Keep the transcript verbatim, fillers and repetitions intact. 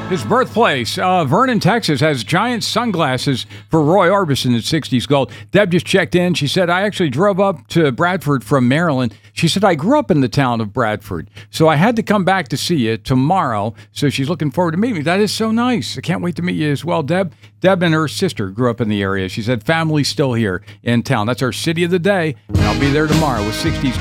His birthplace, uh, Vernon, Texas, has giant sunglasses for Roy Orbison at sixties Gold. Deb just checked in. She said, I actually drove up to Bradford from Maryland. She said, I grew up in the town of Bradford, so I had to come back to see you tomorrow. So she's looking forward to meeting me. That is so nice. I can't wait to meet you as well, Deb. Deb and her sister grew up in the area. She said, family's still here in town. That's our city of the day. And I'll be there tomorrow with sixties